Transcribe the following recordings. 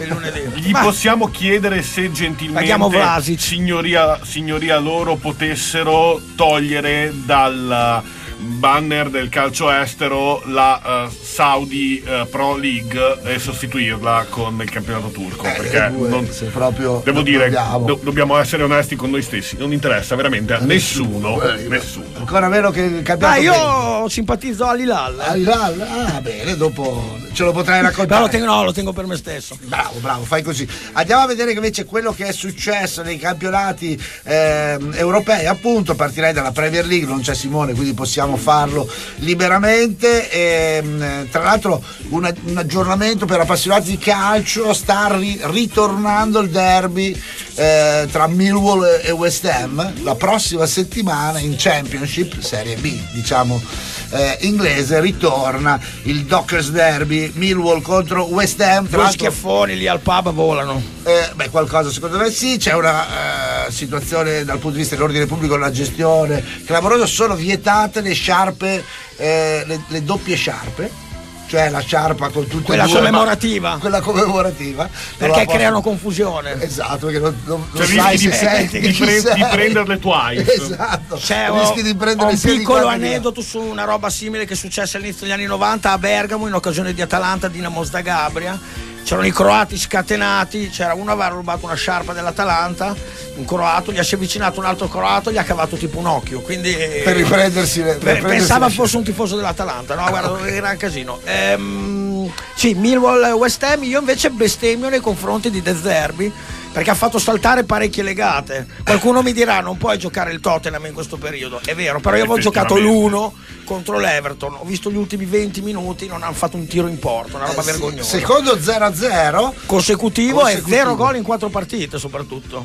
il lunedì. Gli possiamo chiedere se gentilmente signoria loro potessero togliere dal banner del calcio estero la Saudi Pro League e sostituirla con il campionato turco, perché dobbiamo essere onesti con noi stessi, non interessa veramente a nessuno. Ancora meno che il campionato. Io simpatizzo all'Hilal. Bene, dopo ce lo potrai raccontare. Lo tengo per me stesso. Bravo, fai così. Andiamo a vedere che invece quello che è successo nei campionati europei, appunto. Partirei dalla Premier League, non c'è Simone, quindi possiamo farlo liberamente. Tra l'altro un aggiornamento per appassionati di calcio: sta ritornando il derby tra Millwall e West Ham la prossima settimana in Championship, Serie B inglese. Ritorna il Dockers Derby, Millwall contro West Ham. Due schiaffoni lì al pub volano. Qualcosa secondo me sì. C'è una situazione dal punto di vista dell'ordine pubblico, la gestione clamorosa. Sono vietate le sciarpe, le doppie sciarpe, cioè la sciarpa con tutte quella commemorativa, perché creano confusione. Esatto, perché non rischi di prenderle twice. Esatto. Rischi di prendere un piccolo aneddoto su una roba simile che è successa all'inizio degli anni 90 a Bergamo in occasione di Atalanta Dinamo Zagabria. C'erano i croati scatenati, c'era uno aveva rubato una sciarpa dell'Atalanta, un croato, gli si è avvicinato un altro croato, gli ha cavato tipo un occhio, quindi per riprendersi pensava fosse un tifoso dell'Atalanta, no? Guarda, era un casino. Sì, Millwall West Ham. Io invece bestemmio nei confronti di De Zerbi, perché ha fatto saltare parecchie legate. Qualcuno mi dirà non puoi giocare il Tottenham in questo periodo, è vero, però io avevo giocato l'1 contro l'Everton, ho visto gli ultimi 20 minuti, non hanno fatto un tiro in porto, una roba vergognosa. Secondo 0-0 consecutivo e 0 gol in 4 partite soprattutto.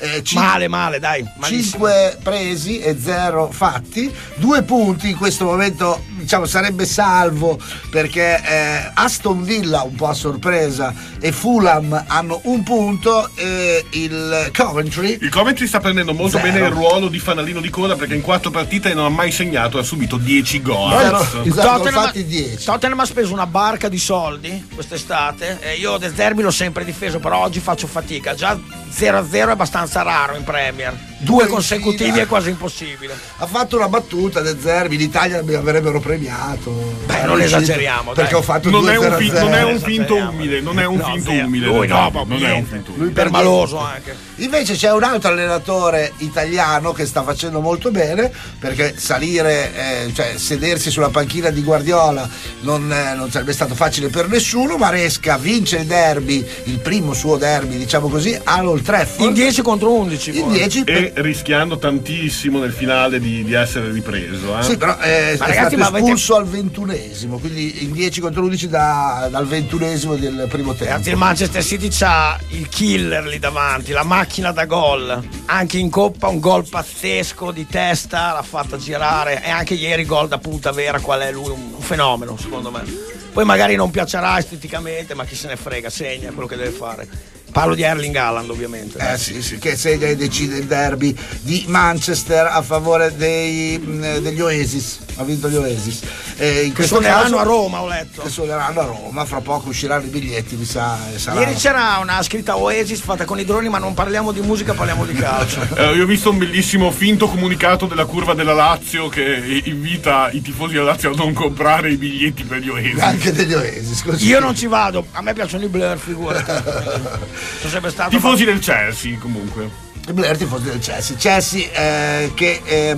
Male, dai. 5 presi e 0 fatti. 2 punti in questo momento, sarebbe salvo, perché Aston Villa un po' a sorpresa e Fulham hanno un punto, e il Coventry sta prendendo molto bene il ruolo di fanalino di coda, perché in 4 partite non ha mai segnato, ha subito 10 gol. Tottenham ha speso una barca di soldi quest'estate, e io De Zerbi l'ho sempre difeso, però oggi faccio fatica. Già 0-0 è abbastanza raro in Premier, 2 consecutivi è quasi impossibile. Ha fatto una battuta De Zerbi, l'Italia mi avrebbero premiato. Non esageriamo, perché ho fatto non è un finto umile, non è un finto umile. Lui permaloso anche. Invece c'è un altro allenatore italiano che sta facendo molto bene, perché salire, sedersi sulla panchina di Guardiola non sarebbe stato facile per nessuno. Maresca vince il derby, il primo suo derby, così, all'Old Trafford in 10 contro 11 e rischiando tantissimo nel finale di essere ripreso. Sì, però è stato espulso al 21esimo, quindi in 10 contro 11 dal 21esimo del primo tempo. Ragazzi, il Manchester City c'ha il killer lì davanti, la macchina da gol, anche in Coppa un gol pazzesco di testa, l'ha fatta girare, e anche ieri gol da punta vera. Qual è lui? Un fenomeno secondo me. Poi magari non piacerà esteticamente, ma chi se ne frega, segna quello che deve fare. Parlo di Erling Haaland, ovviamente. Sì, che segna e decide il derby di Manchester a favore degli Oasis. Ha vinto gli Oasis. In questo suoneranno a Roma, ho letto. Che suoneranno a Roma, fra poco usciranno i biglietti, mi sa. Ieri c'era una scritta Oasis fatta con i droni, ma non parliamo di musica, parliamo di calcio. Io ho visto un bellissimo finto comunicato della curva della Lazio che invita i tifosi della Lazio a non comprare i biglietti per gli Oasis. Anche degli Oasis, così. Io non ci vado, a me piacciono i Blur, figurati. Sono sempre stato tifosi del Chelsea, comunque. Blair, tifosi del Chelsea che è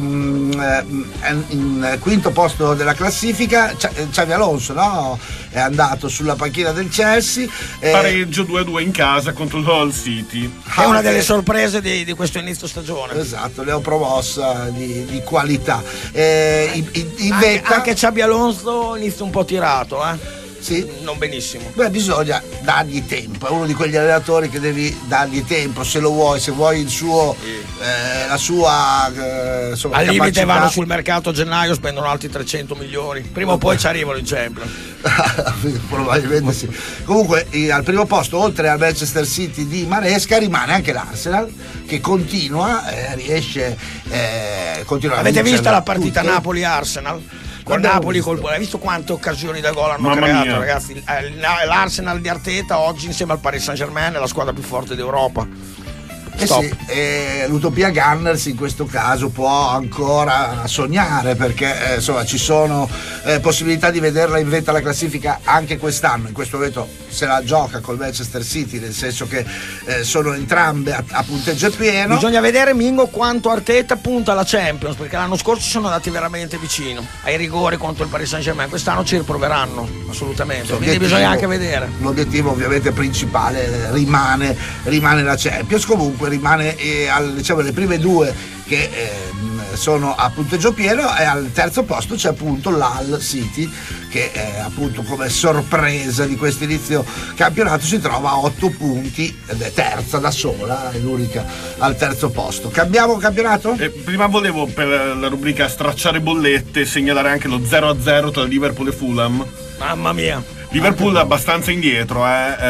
in quinto posto della classifica. Xavi Alonso, no? È andato sulla panchina del Chelsea. Pareggio 2-2 in casa contro il Hull City. È una delle sorprese di questo inizio stagione. Esatto, le ho promossa di qualità. Anche Xabi Alonso inizia un po' tirato, Sì. Non benissimo. Bisogna dargli tempo, è uno di quegli allenatori che devi dargli tempo, se lo vuoi, se vuoi il suo la sua insomma, al limite capacità. vanno sul mercato a gennaio, spendono altri 300 milioni, prima o poi ci arrivano in Champions. Probabilmente sì. Comunque al primo posto, oltre al Manchester City di Maresca, rimane anche l'Arsenal, che continua, riesce continua. Avete visto la partita Napoli-Arsenal? Col Napoli, hai visto quante occasioni da gol hanno creato, ragazzi? L'Arsenal di Arteta oggi insieme al Paris Saint-Germain è la squadra più forte d'Europa. Sì, l'Utopia Gunners in questo caso può ancora sognare, perché insomma ci sono possibilità di vederla in vetta alla classifica anche quest'anno. In questo momento se la gioca col Manchester City, nel senso che sono entrambe a punteggio pieno. Bisogna vedere, Mingo, quanto Arteta punta alla Champions, perché l'anno scorso sono andati veramente vicino ai rigori contro il Paris Saint-Germain. Quest'anno ci riproveranno assolutamente, quindi bisogna anche vedere. L'obiettivo ovviamente principale rimane la Champions. Comunque rimane diciamo le prime due che sono a punteggio pieno, e al terzo posto c'è appunto l'Hull City, che appunto come sorpresa di questo inizio campionato si trova a 8 punti ed è terza da sola, è l'unica al terzo posto. Cambiamo campionato? Prima volevo, per la rubrica stracciare bollette, segnalare anche lo 0-0 tra Liverpool e Fulham. Mamma mia, Liverpool è abbastanza indietro,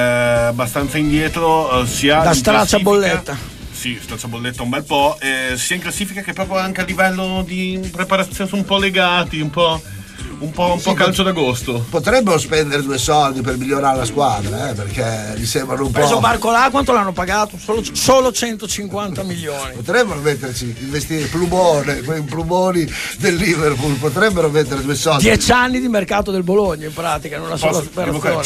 sia da stracciabolletta. Sì, stracciabolletta un bel po', sia in classifica che proprio anche a livello di preparazione, sono un po' legati, un po' calcio d'agosto. Potrebbero spendere 2 soldi per migliorare la squadra, perché mi sembrano un po'. Preso Barcolà, quanto l'hanno pagato? Solo 150 milioni. Potrebbero metterci, investire quei plumoni del Liverpool, potrebbero mettere 2 soldi. 10 anni di mercato del Bologna in pratica, in una sola operazione.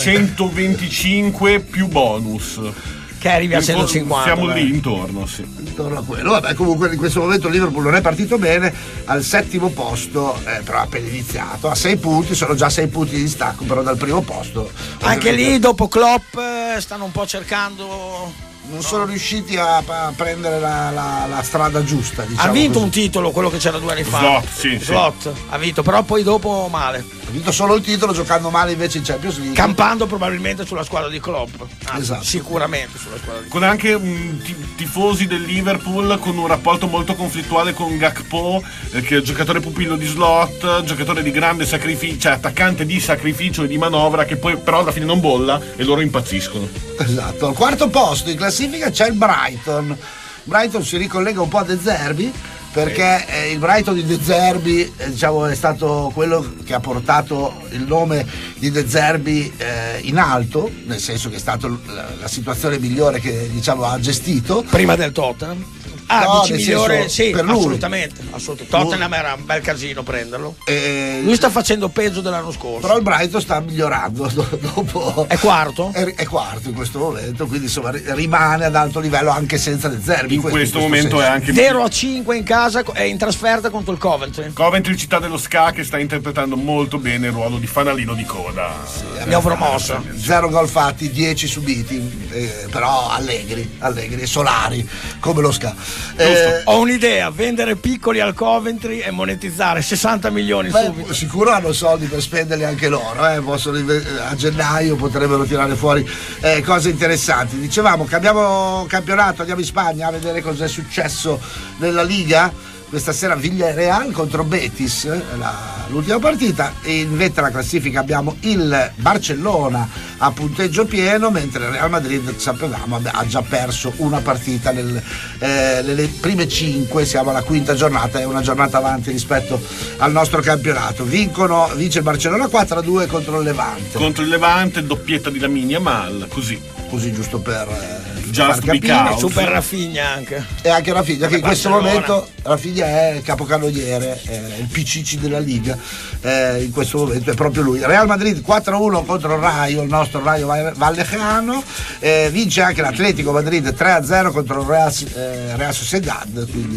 125 più bonus. Che arrivi a 150. Siamo lì intorno, sì. Intorno a quello. Vabbè, comunque in questo momento il Liverpool non è partito bene, al settimo posto, però ha appena iniziato, a 6 punti, sono già 6 punti di distacco però dal primo posto. Anche lì dopo Klopp stanno un po' cercando. Non sono riusciti a prendere la strada giusta, diciamo. Ha vinto così. un titolo, quello che c'era 2 anni fa. Slot. Ha vinto, però poi dopo male. Ha vinto solo il titolo, giocando male invece in Champions League. Campando probabilmente sulla squadra di Klopp. Esatto. Sicuramente sulla squadra di Klopp. Con anche tifosi del Liverpool con un rapporto molto conflittuale con Gakpo, che è giocatore pupillo di Slot, giocatore di grande sacrificio, cioè attaccante di sacrificio e di manovra, che poi però alla fine non bolla e loro impazziscono. Esatto. Al quarto posto in classifica c'è il Brighton. Brighton si ricollega un po' a De Zerbi, perché il Brighton di De Zerbi diciamo, è stato quello che ha portato il nome di De Zerbi in alto, nel senso che è stata la situazione migliore che diciamo ha gestito prima del Tottenham. Dici migliore, sì, per lui. Assolutamente. Tottenham era un bel casino prenderlo. Lui sta facendo peggio dell'anno scorso. Però il Brighton sta migliorando dopo. È quarto? È quarto in questo momento, quindi insomma rimane ad alto livello anche senza De Zerbi. In questo momento è anche 0-5 in casa e in trasferta contro il Coventry, città dello Ska, che sta interpretando molto bene il ruolo di fanalino di coda. Sì, abbiamo promosso. 0 gol fatti, 10 subiti, però allegri e solari come lo Ska. Ho un'idea: vendere piccoli al Coventry e monetizzare 60 milioni subito. Sicuro hanno soldi per spenderli anche loro, a gennaio potrebbero tirare fuori cose interessanti. Dicevamo, cambiamo campionato, andiamo in Spagna a vedere cosa è successo nella Liga. Questa sera Villarreal contro Betis, l'ultima partita, e in vetta alla classifica abbiamo il Barcellona a punteggio pieno, mentre il Real Madrid, sapevamo, ha già perso una partita nelle prime 5, siamo alla quinta giornata, è una giornata avanti rispetto al nostro campionato. Vince il Barcellona 4-2 contro il Levante. Contro il Levante, doppietta di Lamine Yamal, così giusto per Just capire. Super Rafinha anche. E anche Rafinha, che in questo momento Rafinha è il capocannoniere, il PCC della Liga, in questo momento è proprio lui. Real Madrid 4-1 contro il Rayo, il nostro Rayo Vallecano, vince anche l'Atletico Madrid 3-0 contro il Real Sociedad, quindi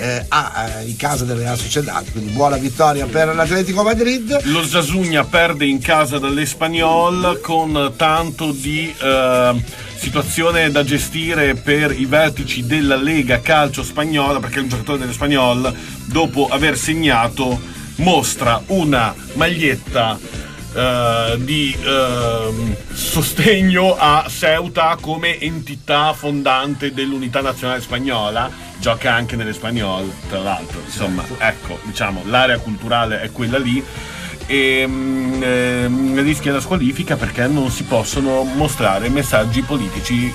in casa del Real Sociedad, quindi buona vittoria per l'Atletico Madrid. Lo Zazugna perde in casa dall'Espanyol con tanto di situazione da gestire per i vertici della Lega Calcio Spagnola, perché un giocatore dell'Espanyol, dopo aver segnato, mostra una maglietta di sostegno a Ceuta come entità fondante dell'unità nazionale spagnola. Gioca anche nell'Espanyol, tra l'altro, insomma, ecco, diciamo, l'area culturale è quella lì. e rischia la squalifica perché non si possono mostrare messaggi politici.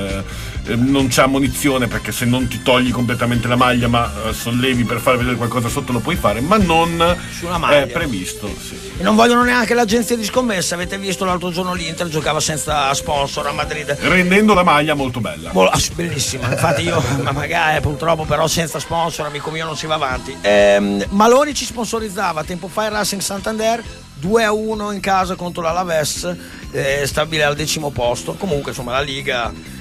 Non c'è ammonizione perché se non ti togli completamente la maglia ma sollevi per far vedere qualcosa sotto lo puoi fare, ma non è previsto. Sì. E non vogliono neanche l'agenzia di scommesse. Avete visto l'altro giorno l'Inter giocava senza sponsor a Madrid, rendendo la maglia molto bella, bellissima. Infatti io magari purtroppo però senza sponsor amico mio non si va avanti. Maloni ci sponsorizzava tempo fa il Racing Santander 2-1 in casa contro l'Alaves, stabile al 10° posto. Comunque insomma la Liga,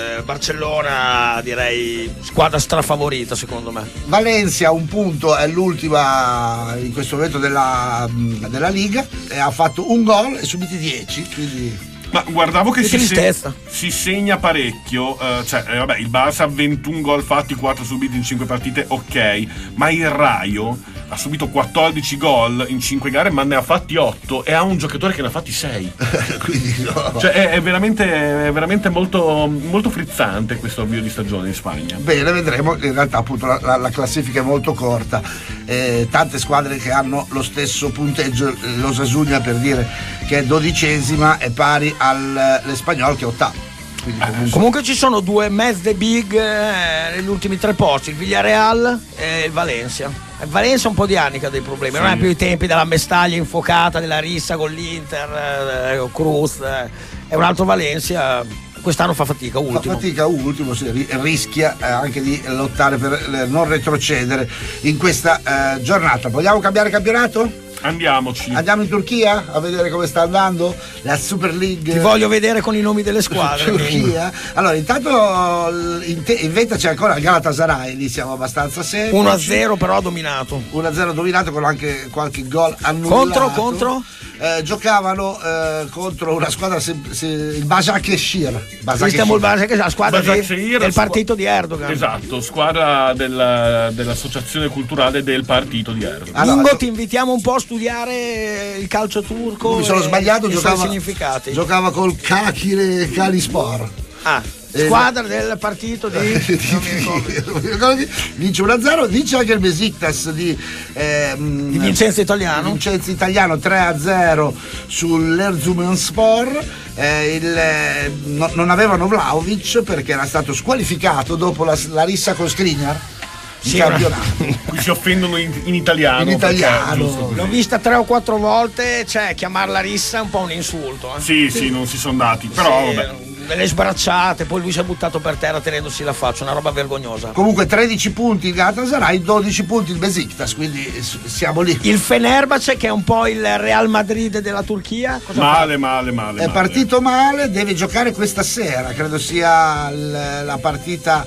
Barcellona direi squadra strafavorita secondo me. Valencia un punto, è l'ultima in questo momento della Liga, e ha fatto un gol e subiti 10, quindi... Ma guardavo che si segna parecchio, il Barça ha 21 gol fatti, 4 subiti in 5 partite, ok, ma il Rayo ha subito 14 gol in 5 gare, ma ne ha fatti 8 e ha un giocatore che ne ha fatti 6. Quindi no. Cioè è veramente molto, molto frizzante questo avvio di stagione in Spagna. Bene, vedremo. In realtà appunto la classifica è molto corta, tante squadre che hanno lo stesso punteggio. L'Osasuna, per dire, che è 12ª, è pari all'Espanyol che è 8º. Comunque ci sono due mezze big negli ultimi 3 posti, il Villarreal e il Valencia. Il Valencia un po' di anni che ha dei problemi, sì. Non è più i tempi della Mestaglia infuocata, della rissa con l'Inter, Cruz, è un altro Valencia. Quest'anno fa fatica ultimo, sì, rischia anche di lottare per non retrocedere in questa giornata. Vogliamo cambiare campionato? Andiamo in Turchia a vedere come sta andando la Super League. Ti voglio vedere con i nomi delle squadre. Turchia. Allora, intanto in vetta c'è ancora il Galatasaray, lì siamo abbastanza semplici. 1-0 però dominato. 1-0 dominato con anche qualche gol annullato. Contro? Giocavano contro una squadra, il Başakşehir. La squadra del partito di Erdogan. Esatto, squadra dell'associazione culturale del partito di Erdogan. Allora, Ingo, ti invitiamo un po' a studiare il calcio turco. Mi sono sbagliato, significati. Giocava col Kakire Kalispor. Squadra del partito di vince 1-0, vince anche il Besiktas di Vincenzo Italiano 3-0 sull'Erzurumspor. Non avevano Vlahovic perché era stato squalificato dopo la rissa con Skriniar. Qui si offendono in italiano. L'ho vista 3 o 4 volte, cioè chiamarla rissa è un po' un insulto. Sì, non si sono dati, però vabbè. Delle sbracciate, poi lui si è buttato per terra tenendosi la faccia, una roba vergognosa. Comunque 13 punti il Galatasaray, 12 punti il Besiktas, quindi siamo lì. Il Fenerbahce, che è un po' il Real Madrid della Turchia, male. È partito male, deve giocare questa sera, credo sia la partita.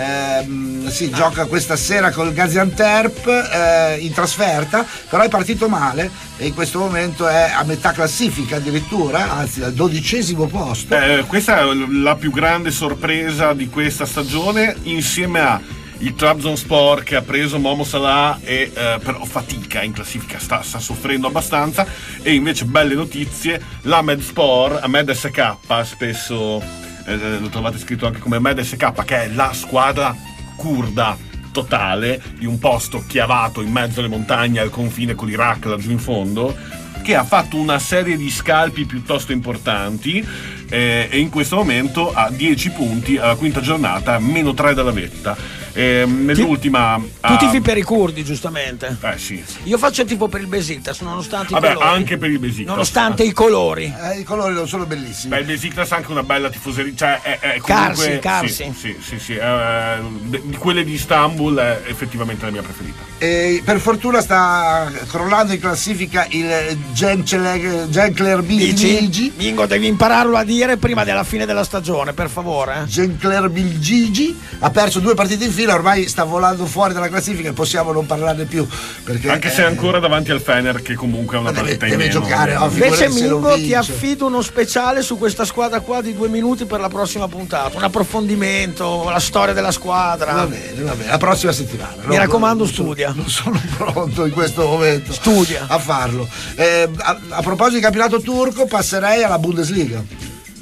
Gioca questa sera col Gaziantep in trasferta, però è partito male e in questo momento è a metà classifica addirittura, anzi al 12° posto. Questa è la più grande sorpresa di questa stagione, insieme a il Trabzonspor che ha preso Momo Salah e però fatica in classifica, sta soffrendo abbastanza, e invece belle notizie, l'Ahmed SK, spesso lo trovate scritto anche come Ahmed SK, che è la squadra curda totale di un posto chiavato in mezzo alle montagne al confine con l'Iraq laggiù in fondo, che ha fatto una serie di scalpi piuttosto importanti e in questo momento ha 10 punti alla 5ª giornata, meno 3 dalla vetta. Nell'ultima tu tifi per i curdi, giustamente. Sì. Io faccio tipo per il Besiktas, nonostante i colori. Anche per il Besiktas, nonostante i colori. I colori non sono bellissimi. Il Besiktas ha anche una bella tifoseria, cioè è comunque Carsi. Sì. Di quelle di Istanbul è effettivamente la mia preferita. E per fortuna sta crollando in classifica il Genkler Bilgigi. Mingo, devi impararlo a dire prima della fine della stagione, per favore. Genkler Bilgigi ha perso 2 partite in fila, ormai sta volando fuori dalla classifica e possiamo non parlarne più, perché anche se è ancora davanti al Fener, che comunque è una partita in meno. Deve giocare. Invece Mingo, ti affido uno speciale su questa squadra qua di 2 minuti per la prossima puntata, un approfondimento, la storia della squadra. Va bene, la prossima settimana. Mi raccomando, studia. Non sono pronto in questo momento. Studia a farlo. A proposito di campionato turco, passerei alla Bundesliga.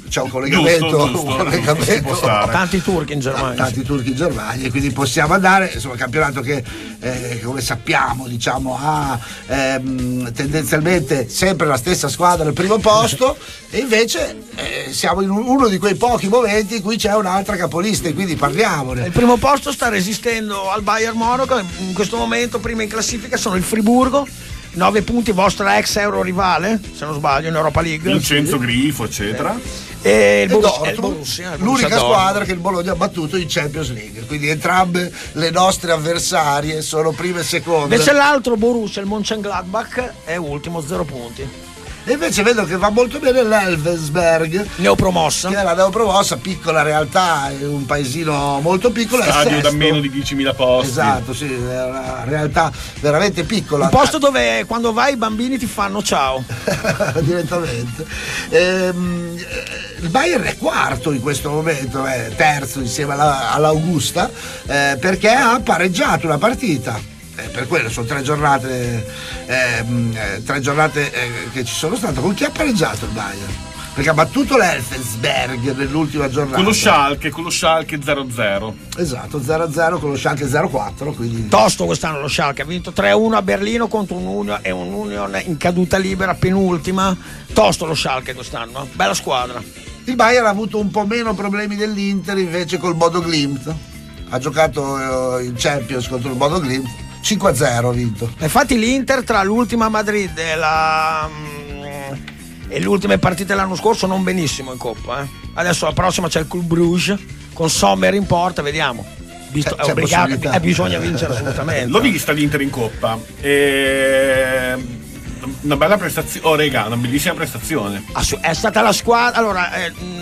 c'è un collegamento, giusto. Tanti turchi in Germania. E quindi possiamo andare, insomma, un campionato che come sappiamo, diciamo, ha tendenzialmente sempre la stessa squadra al primo posto, e invece siamo in uno di quei pochi momenti in cui c'è un'altra capolista, e quindi parliamone. Il primo posto sta resistendo al Bayern Monaco, in questo momento prima in classifica sono il Friburgo, 9 punti, vostra ex euro rivale, se non sbaglio, in Europa League. Vincenzo Grifo, eccetera. E il Borussia, l'unica squadra che il Bologna ha battuto in Champions League, quindi entrambe le nostre avversarie sono prime e seconde. Invece l'altro Borussia, il Mönchengladbach, è ultimo, 0 punti. E invece vedo che va molto bene l'Elversberg, neopromossa, che è la neopromossa, piccola realtà, è un paesino molto piccolo, stadio da meno di 10.000 posti. Esatto, sì, è una realtà veramente piccola, un posto dove quando vai i bambini ti fanno ciao direttamente. Il Bayern è quarto in questo momento, è terzo insieme all'Augusta, perché ha pareggiato una partita. Per quello sono 3 giornate che ci sono state. Con chi ha pareggiato il Bayern? Perché ha battuto l'Elfensberg nell'ultima giornata con lo Schalke 0-0. Esatto, 0-0 con lo Schalke 0-4, quindi tosto quest'anno lo Schalke, ha vinto 3-1 a Berlino contro un Union in caduta libera penultima. Tosto lo Schalke quest'anno, bella squadra. Il Bayern ha avuto un po' meno problemi dell'Inter invece col Bodo Glimt, ha giocato in Champions contro il Bodo Glimt, 5-0 ha vinto. Infatti l'Inter tra l'ultima a Madrid e le ultime partite dell'anno scorso non benissimo in Coppa. Adesso la prossima c'è il Club Bruges con Sommer in porta, vediamo. È obbligato, bisogna vincere assolutamente. L'ho vista l'Inter in Coppa. Una bella prestazione, una bellissima prestazione. È stata la squadra. Allora,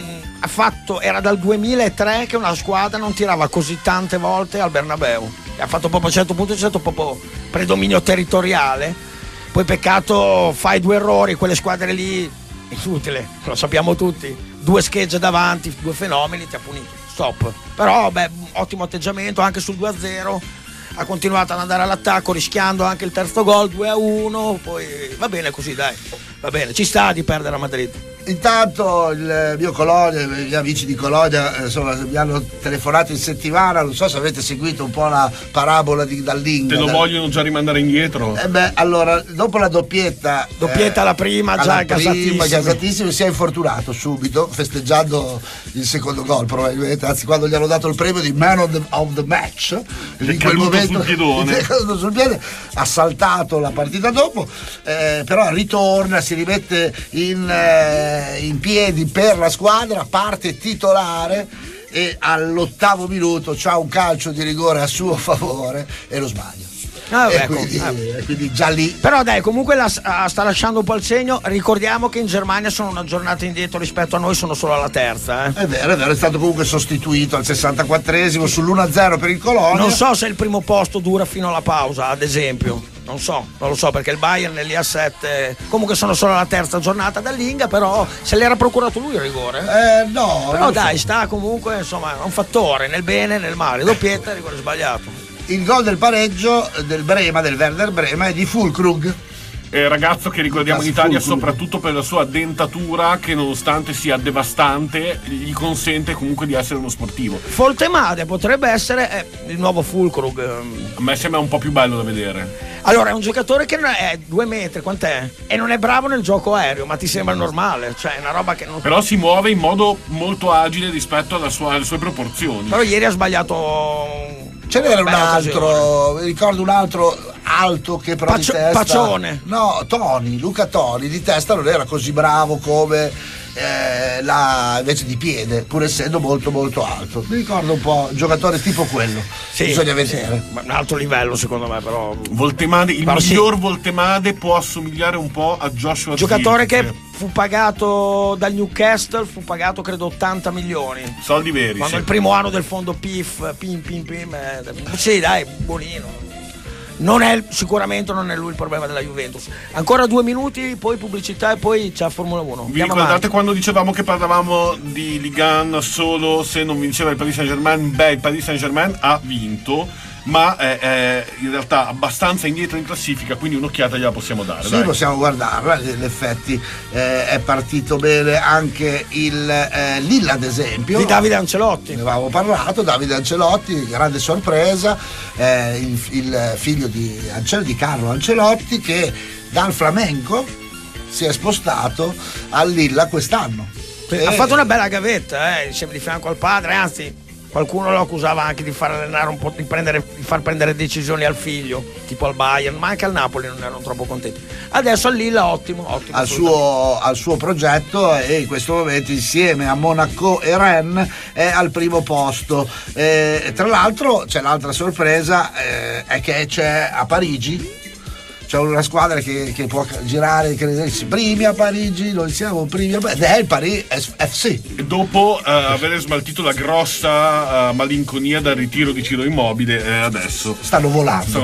era dal 2003 che una squadra non tirava così tante volte al Bernabeu. Ha fatto proprio 100 punti, proprio predominio territoriale. Poi peccato, fai 2 errori, quelle squadre lì, inutile, lo sappiamo tutti. 2 schegge davanti, 2 fenomeni, ti ha punito. Stop. Però, ottimo atteggiamento anche sul 2-0. Ha continuato ad andare all'attacco rischiando anche il terzo gol, 2-1. Poi va bene così, dai. Va bene, ci sta di perdere a Madrid. Intanto il mio Colonia, i miei amici di Colonia, insomma, mi hanno telefonato in settimana, non so se avete seguito un po' la parabola di Dallinga. Te lo vogliono già rimandare indietro? Allora, dopo la doppietta alla prima, già gasatissimo, si è infortunato subito, festeggiando il secondo gol probabilmente, anzi quando gli hanno dato il premio di Man of the Match, in quel momento sul piede, ha saltato la partita dopo, però ritorna, si rimette in piedi per la squadra, parte titolare e all'8° minuto c'ha un calcio di rigore a suo favore e lo sbaglia. Quindi già lì. Però dai, comunque sta lasciando un po' il segno. Ricordiamo che in Germania sono una giornata indietro rispetto a noi, sono solo alla terza. È vero, è stato comunque sostituito al 64esimo sull'1-0 per il Colonia. Non so se il primo posto dura fino alla pausa, ad esempio. Non lo so perché il Bayern è lì a 7. Comunque sono solo alla terza giornata dall'Inga, però se l'era procurato lui il rigore. No. Però dai, sta comunque, insomma, è un fattore nel bene e nel male. Doppietta, rigore sbagliato. Il gol del pareggio del Werder Brema è di Füllkrug. Ragazzo che ricordiamo in Italia soprattutto per la sua dentatura, che nonostante sia devastante gli consente comunque di essere uno sportivo. Foltemade potrebbe essere il nuovo Füllkrug. A me sembra un po' più bello da vedere. Allora è un giocatore che non è 2 metri, quant'è? E non è bravo nel gioco aereo, ma ti sembra normale, cioè è una roba che non. Però si muove in modo molto agile rispetto alle sue proporzioni. Però ieri ha sbagliato. Ce n'era un altro, mi ricordo un altro alto che però di testa. Pacione. No, Luca Toni di testa non era così bravo come invece di piede, pur essendo molto molto alto. Mi ricordo un po' un giocatore tipo quello. Sì, bisogna vedere. Sì, un altro livello secondo me, però. Voltemade, il miglior Voltemade può assomigliare un po' a Joshua giocatore Zirkzee. Che fu pagato dal Newcastle, fu pagato credo 80 milioni. Soldi veri. Quando il primo anno del fondo PIF, sì dai, buonino. Sicuramente non è lui il problema della Juventus. Ancora 2 minuti, poi pubblicità e poi c'è Formula 1. Vi ricordate quando dicevamo che parlavamo di Ligue 1 solo se non vinceva il Paris Saint-Germain? Il Paris Saint-Germain ha vinto ma è in realtà abbastanza indietro in classifica, quindi un'occhiata gliela possiamo dare. Sì, dai. possiamo guardarla, in effetti è partito bene anche il Lilla, ad esempio, di Davide Ancelotti. Ne avevamo parlato, Davide Ancelotti, grande sorpresa, il figlio di Carlo Ancelotti, che dal Flamenco si è spostato al Lilla quest'anno. Ha fatto una bella gavetta, insieme di fianco al padre, anzi qualcuno lo accusava anche di far allenare un po', di far prendere decisioni al figlio, tipo al Bayern, ma anche al Napoli non erano troppo contenti. Adesso al Lilla ottimo. Al suo progetto, e in questo momento insieme a Monaco e Rennes è al primo posto. Tra l'altro c'è l'altra sorpresa, è che c'è a Parigi. C'è una squadra che può girare, primi a Parigi, noi siamo primi a Parigi, ed è il Paris FC. E dopo aver smaltito la grossa malinconia dal ritiro di Ciro Immobile, adesso stanno volando.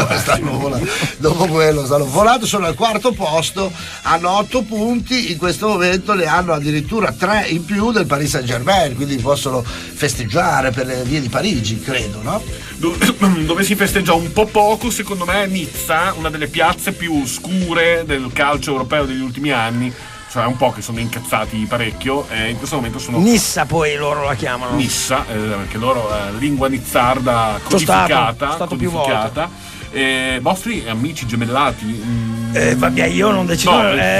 Dopo quello stanno volando, sono al quarto posto, hanno 8 punti, in questo momento ne hanno addirittura 3 in più del Paris Saint-Germain, quindi possono festeggiare per le vie di Parigi, credo, no? Dove si festeggia un po' poco, secondo me, è Nizza, una delle piazze più scure del calcio europeo degli ultimi anni. Cioè, un po' che sono incazzati parecchio, e in questo momento sono Nissa, poi loro la chiamano Nissa, perché loro lingua nizzarda codificata. Stato più volte. Vostri amici gemellati? Vabbè, io non decido.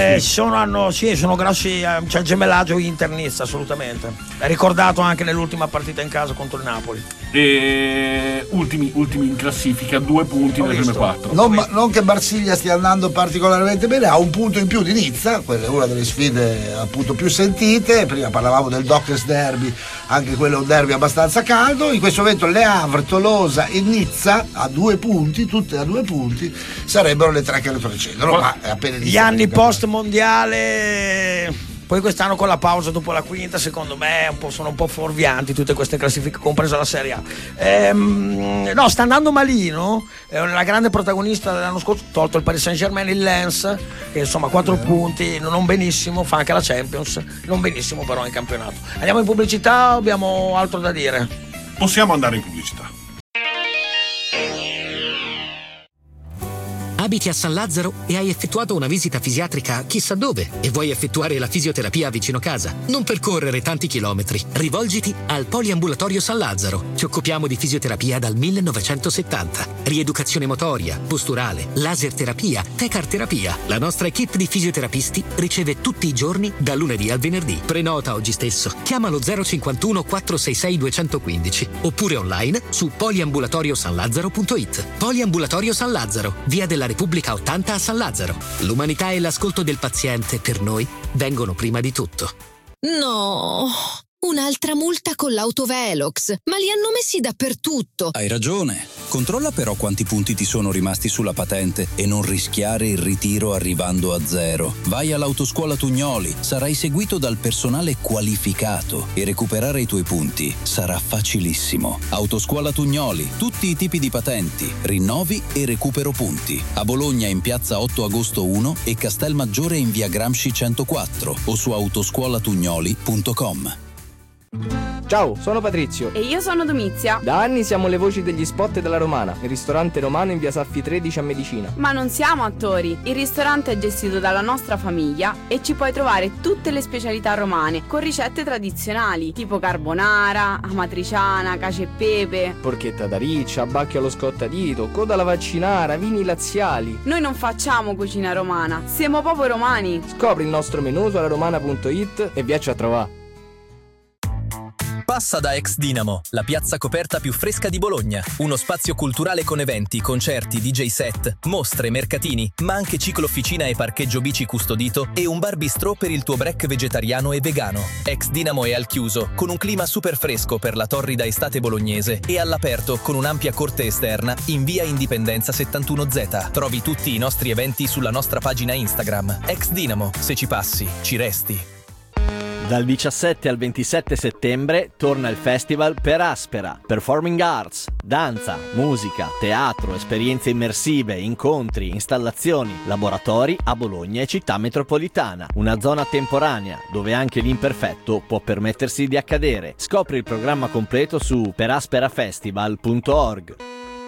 Sono grossi. C'è il gemellaggio Inter-Nizza, assolutamente. È ricordato anche nell'ultima partita in casa contro il Napoli. Ultimi in classifica, 2 punti nelle prime 4. Non che Marsiglia stia andando particolarmente bene, ha un punto in più di Nizza, quella è una delle sfide appunto più sentite. Prima parlavamo del Dockers Derby, anche quello è un derby abbastanza caldo. In questo momento Le Havre, Tolosa e Nizza a 2 punti, tutte a 2 punti, sarebbero le 3 che retrocedono, ma è appena gli anni post mondiale. Poi quest'anno con la pausa dopo la quinta, secondo me sono un po' fuorvianti tutte queste classifiche, compresa la Serie A. No, sta andando malino, la grande protagonista dell'anno scorso, tolto il Paris Saint-Germain, il Lens, che insomma 4 punti, non benissimo, fa anche la Champions, non benissimo però in campionato. Andiamo in pubblicità o abbiamo altro da dire? Possiamo andare in pubblicità. Abiti a San Lazzaro e hai effettuato una visita fisiatrica chissà dove e vuoi effettuare la fisioterapia vicino casa? Non percorrere tanti chilometri. Rivolgiti al Poliambulatorio San Lazzaro. Ci occupiamo di fisioterapia dal 1970. Rieducazione motoria, posturale, laser terapia, tecar terapia. La nostra equipe di fisioterapisti riceve tutti i giorni da lunedì al venerdì. Prenota oggi stesso. Chiamalo 051 466 215 oppure online su poliambulatoriosanlazzaro.it. Poliambulatorio San Lazzaro, via della Repubblica 80 a San Lazzaro. L'umanità e l'ascolto del paziente per noi vengono prima di tutto. No, un'altra multa con l'auto Velox, ma li hanno messi dappertutto. Hai ragione. Controlla però quanti punti ti sono rimasti sulla patente e non rischiare il ritiro arrivando a 0. Vai all'Autoscuola Tugnoli, sarai seguito dal personale qualificato e recuperare i tuoi punti sarà facilissimo. Autoscuola Tugnoli, tutti i tipi di patenti, rinnovi e recupero punti. A Bologna in piazza 8 agosto 1 e Castelmaggiore in via Gramsci 104 o su autoscuolatugnoli.com. Ciao, sono Patrizio. E io sono Domizia. Da anni siamo le voci degli spot della Romana, il ristorante romano in via Saffi 13 a Medicina. Ma non siamo attori. Il ristorante è gestito dalla nostra famiglia e ci puoi trovare tutte le specialità romane con ricette tradizionali tipo carbonara, amatriciana, cacio e pepe, porchetta da riccia, abbacchio allo scottadito, coda alla vaccinara, vini laziali. Noi non facciamo cucina romana, siamo proprio romani. Scopri il nostro menù su alaromana.it e viacci a trovare. Passa da Ex Dinamo, la piazza coperta più fresca di Bologna. Uno spazio culturale con eventi, concerti, DJ set, mostre, mercatini, ma anche ciclo officina e parcheggio bici custodito e un bar bistrò per il tuo break vegetariano e vegano. Ex Dinamo è al chiuso, con un clima super fresco per la torrida estate bolognese e all'aperto con un'ampia corte esterna in via Indipendenza 71Z. Trovi tutti i nostri eventi sulla nostra pagina Instagram. Ex Dinamo, se ci passi, ci resti. Dal 17 al 27 settembre torna il festival Per Aspera. Performing arts, danza, musica, teatro, esperienze immersive, incontri, installazioni, laboratori a Bologna e città metropolitana. Una zona temporanea dove anche l'imperfetto può permettersi di accadere. Scopri il programma completo su perasperafestival.org.